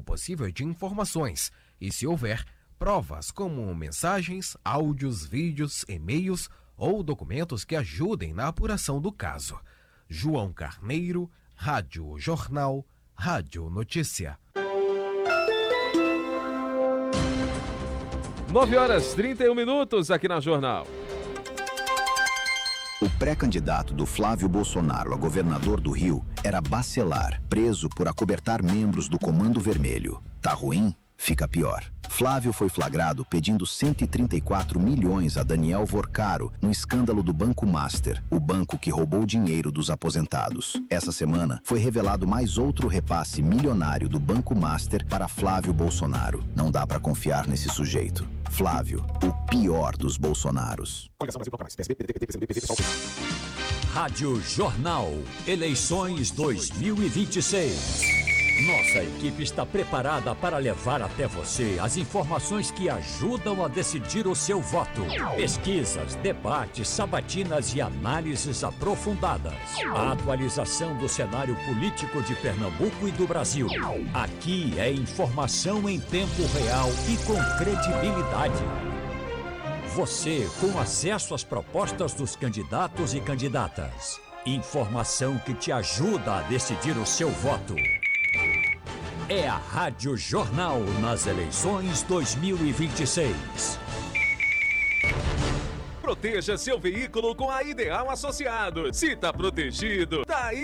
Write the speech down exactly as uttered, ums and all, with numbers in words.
máximo possível de informações e, se houver, provas como mensagens, áudios, vídeos, e-mails ou documentos que ajudem na apuração do caso. João Carneiro, Rádio Jornal, Rádio Notícia. nove horas e trinta e um minutos aqui na Jornal. O pré-candidato do Flávio Bolsonaro a governador do Rio era Bacelar, preso por acobertar membros do Comando Vermelho. Tá ruim? Fica pior. Flávio foi flagrado pedindo cento e trinta e quatro milhões a Daniel Vorcaro no escândalo do Banco Master, o banco que roubou dinheiro dos aposentados. Essa semana foi revelado mais outro repasse milionário do Banco Master para Flávio Bolsonaro. Não dá para confiar nesse sujeito. Flávio, o pior dos Bolsonaros. Rádio Jornal, eleições dois mil e vinte e seis. Nossa equipe está preparada para levar até você as informações que ajudam a decidir o seu voto. Pesquisas, debates, sabatinas e análises aprofundadas. A atualização do cenário político de Pernambuco e do Brasil. Aqui é informação em tempo real e com credibilidade. Você com acesso às propostas dos candidatos e candidatas. Informação que te ajuda a decidir o seu voto. É a Rádio Jornal nas eleições dois mil e vinte e seis. Proteja seu veículo com a Ideal Associados. Se tá protegido, tá aí.